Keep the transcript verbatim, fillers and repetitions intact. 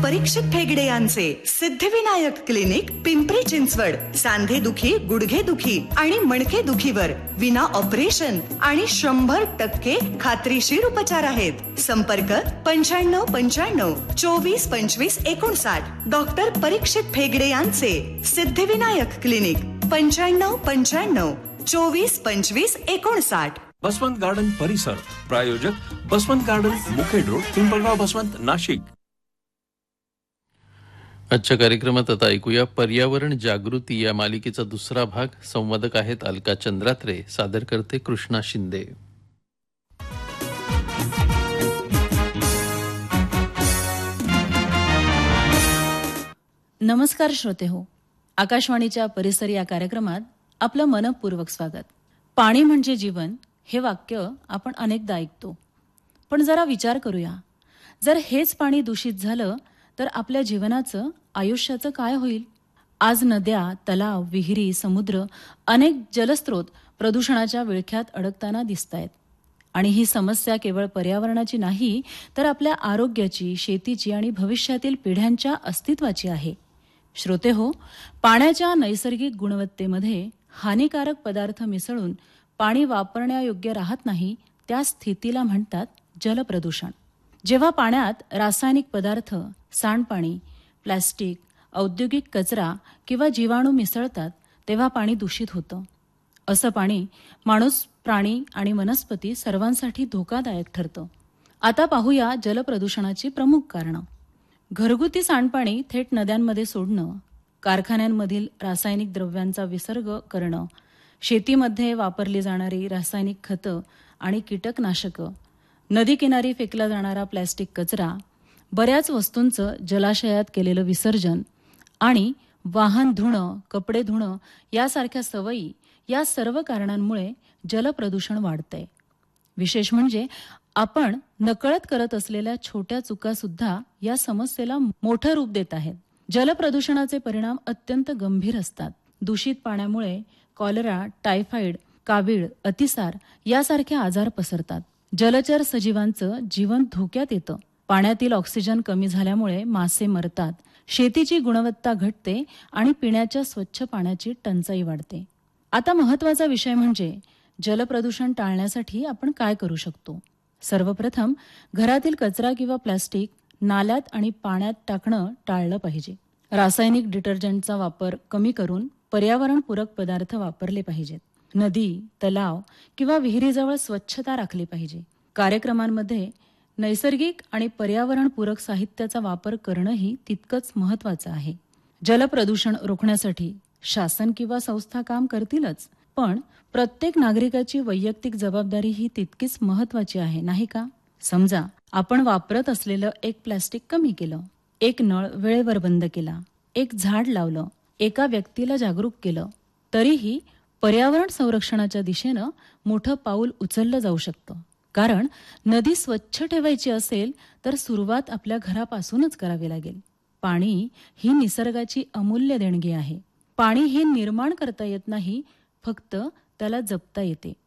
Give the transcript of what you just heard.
परीक्षित फेगडे यांचे सिद्धिविनायक क्लिनिक पिंपरी चिंचवड सांधे दुखी, गुडघे दुखी आणि मणके दुखीवर विना ऑपरेशन आणि शंभर टक्के खात्रीशीर उपचार आहेत. संपर्क पंच्याण्णव पंच्याण्णव चोवीस पंचवीस एकोणसाठ. डॉक्टर परीक्षित फेगडे यांचे सिद्धिविनायक क्लिनिक पंच्याण्णव पंच्याण्णव चोवीस पंचवीस एकोणसाठ. बसवंत गार्डन परिसर प्रायोजक बसवंत गार्डन, मुखेड रोड, पिंपळगाव, बसवंत, नाशिक. आजच्या कार्यक्रमात आता ऐकूया पर्यावरण जागृती या मालिकेचा दुसरा भाग. संवादक आहेत अलका चंद्रात्रे, सादर करते कृष्णा शिंदे. नमस्कार श्रोते हो, आकाशवाणीच्या परिसर या कार्यक्रमात आपलं मनपूर्वक स्वागत. पाणी म्हणजे जीवन हे वाक्य आपण अनेकदा ऐकतो, पण जरा विचार करूया, जर हेच पाणी दूषित झालं तर आपल्या जीवनाचं, आयुष्याचं काय होईल? आज नद्या, तलाव, विहिरी, समुद्र, अनेक जलस्रोत प्रदूषणाच्या विळख्यात अडकताना दिसतायत. आणि ही समस्या केवळ पर्यावरणाची नाही, तर आपल्या आरोग्याची, शेतीची आणि भविष्यातील पिढ्यांच्या अस्तित्वाची आहे. श्रोते हो, पाण्याच्या नैसर्गिक गुणवत्तेमध्ये हानिकारक पदार्थ मिसळून पाणी वापरण्यायोग्य राहत नाही, त्या स्थितीला म्हणतात जलप्रदूषण. जेव्हा पाण्यात रासायनिक पदार्थ, सांडपाणी, प्लॅस्टिक, औद्योगिक कचरा किंवा जीवाणू मिसळतात, तेव्हा पाणी दूषित होतं. असं पाणी माणूस, प्राणी आणि वनस्पती सर्वांसाठी धोकादायक ठरतं. आता पाहूया जलप्रदूषणाची प्रमुख कारणं. घरगुती सांडपाणी थेट नद्यांमध्ये सोडणं, कारखान्यांमधील रासायनिक द्रव्यांचा विसर्ग करणं, शेतीमध्ये वापरली जाणारी रासायनिक खतं आणि कीटकनाशकं, नदीकिनारी फेकला जाणारा प्लॅस्टिक कचरा, बऱ्याच वस्तूंचं जलाशयात केलेलं विसर्जन आणि वाहन धुणं, कपडे धुणं यासारख्या सवयी, या सर्व कारणांमुळे जलप्रदूषण वाढतंय. विशेष म्हणजे आपण नकळत करत असलेल्या छोट्या चुका सुद्धा या समस्येला मोठं रूप देत आहेत. जलप्रदूषणाचे परिणाम अत्यंत गंभीर असतात. दूषित पाण्यामुळे कॉलरा, टायफॉइड, कावीळ, अतिसार यासारखे आजार पसरतात. जलचर सजीवांचं जीवन धोक्यात येतं. पाण्यातील ऑक्सिजन कमी झाल्यामुळे मासे मरतात, शेतीची गुणवत्ता घटते आणि पिण्याच्या स्वच्छ पाण्याची टंचाई वाढते. आता महत्त्वाचा विषय म्हणजे जलप्रदूषण टाळण्यासाठी आपण काय करू शकतो. सर्वप्रथम घरातील कचरा किंवा प्लास्टिक नाल्यात आणि पाण्यात टाकणं टाळलं पाहिजे. रासायनिक डिटर्जंटचा वापर कमी करून पर्यावरणपूरक पदार्थ वापरले पाहिजेत. नदी, तलाव किंवा विहिरीजवळ स्वच्छता राखली पाहिजे. कार्यक्रमांमध्ये नैसर्गिक आणि पर्यावरणपूरक साहित्याचा वापर करणंही तितकंच महत्त्वाचं आहे. जलप्रदूषण रोखण्यासाठी शासन किंवा संस्था काम करतीलच, पण प्रत्येक नागरिकाची वैयक्तिक जबाबदारी ही तितकीच महत्त्वाची आहे, नाही का? समजा आपण वापरत असलेलं एक प्लास्टिक कमी केलं, एक नळ वेळेवर बंद केला, एक झाड लावलं, एका व्यक्तीला जागरूक केलं, तरीही पर्यावरण संरक्षणाच्या दिशेनं मोठं पाऊल उचललं जाऊ शकतं. कारण नदी स्वच्छ ठेवायची असेल तर सुरुवात आपल्या घरापासूनच करावी लागेल. पाणी ही निसर्गाची अमूल्य देणगी आहे. पाणी हे निर्माण करता येत नाही, फक्त त्याला जपता येते.